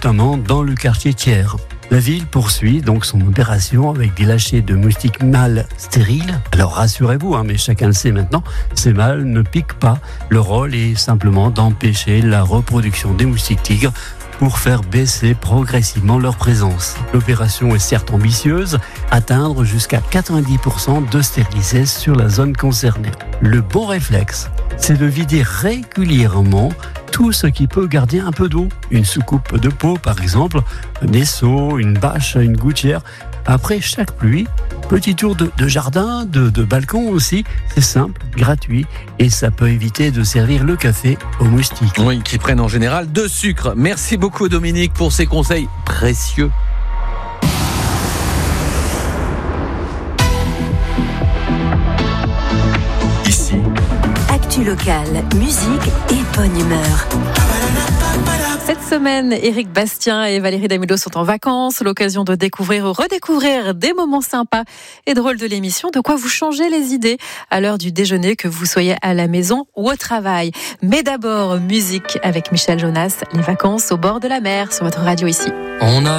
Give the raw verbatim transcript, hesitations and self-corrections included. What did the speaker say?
notamment dans le quartier Thiers. La ville poursuit donc son opération avec des lâchers de moustiques mâles stériles. Alors rassurez-vous, hein, mais chacun le sait maintenant, ces mâles ne piquent pas. Le rôle est simplement d'empêcher la reproduction des moustiques tigres pour faire baisser progressivement leur présence. L'opération est certes ambitieuse, atteindre jusqu'à quatre-vingt-dix pour cent de stérilisés sur la zone concernée. Le bon réflexe, c'est de vider régulièrement tout ce qui peut garder un peu d'eau. Une soucoupe de peau par exemple, un esseau, une bâche, une gouttière. Après chaque pluie, petit tour de, de jardin, de, de balcon aussi, c'est simple, gratuit et ça peut éviter de servir le café aux moustiques. Oui, qui prennent en général de sucre. Merci beaucoup Dominique pour ces conseils précieux. Ici, actu locale, musique et bonne humeur. Cette semaine, Éric Bastien et Valérie Damido sont en vacances. L'occasion de découvrir ou redécouvrir des moments sympas et drôles de l'émission. De quoi vous changer les idées à l'heure du déjeuner, que vous soyez à la maison ou au travail. Mais d'abord, musique avec Michel Jonas. Les vacances au bord de la mer sur votre radio ici. On a